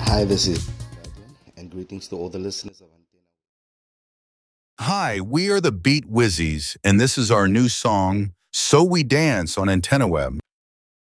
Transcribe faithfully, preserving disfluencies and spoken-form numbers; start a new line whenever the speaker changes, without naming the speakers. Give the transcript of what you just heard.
Hi, this is Edwin, and greetings to all the listeners of Antenna.
Hi, we are the Beat Wizzies, and this is our new song, So We Dance on AntennaWeb.